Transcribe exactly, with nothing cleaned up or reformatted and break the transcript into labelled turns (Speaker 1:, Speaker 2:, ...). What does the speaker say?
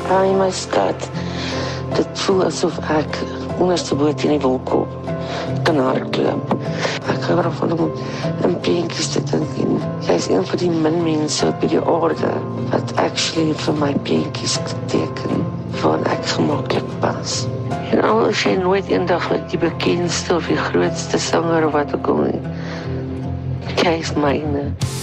Speaker 1: Hy my skat, dit voel asof ek ondersteboot teen die wolkop kan hardloop. Ek hou daarvan om in prentjies te dink en jy is een van die min mense op die aarde wat actually vir my prentjies teken waarin ek gemaklik pas. En al is jy nooit eendag met die bekendste of die grootste sanger of wat ook al nie, kies myne.